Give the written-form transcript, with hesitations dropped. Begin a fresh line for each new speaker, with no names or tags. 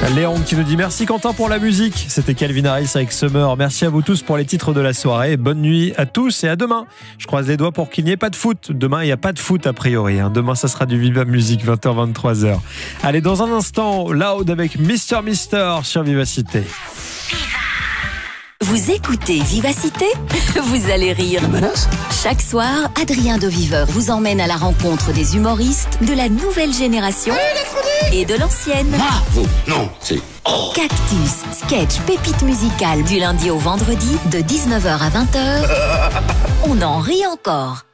Léon qui nous dit merci Quentin pour la musique. C'était Calvin Harris avec Summer. Merci à vous tous pour les titres de la soirée. Bonne nuit à tous et à demain. Je croise les doigts pour qu'il n'y ait pas de foot. Demain, il n'y a pas de foot a priori. Demain, ça sera du Viva Musique, 20h, 23h. Allez, dans un instant, Loud avec Mister sur Vivacité.
Vous écoutez Vivacité ? Vous allez rire. Chaque soir, Adrien de Viveur vous emmène à la rencontre des humoristes de la nouvelle génération et de l'ancienne.
Bravo. Non, c'est...
Cactus, sketch, pépite musicale du lundi au vendredi de 19h à 20h. On en rit encore.